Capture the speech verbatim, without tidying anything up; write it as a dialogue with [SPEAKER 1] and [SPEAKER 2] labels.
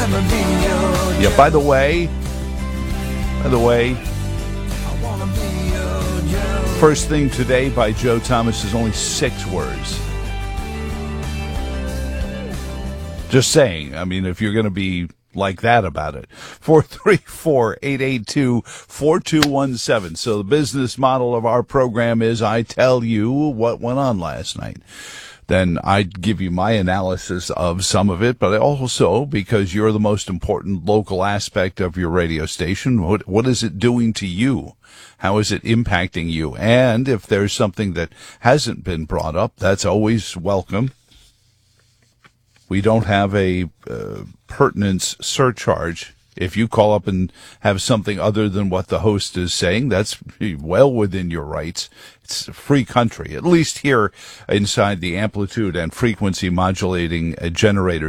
[SPEAKER 1] Yeah, by the way, by the way, First Thing Today by Joe Thomas is only six words. Just saying. I mean, if you're going to be like that about it. four three four, eight eight two, four two one seven. So the business model of our program is I tell you what went on last night. Then I give you my analysis of some of it, but also because you're the most important local aspect of your radio station, what, what is it doing to you? How is it impacting you? And if there's something that hasn't been brought up, that's always welcome. We don't have a uh, pertinence surcharge. If you call up and have something other than what the host is saying, that's well within your rights. It's a free country, at least here inside the amplitude and frequency modulating uh, generator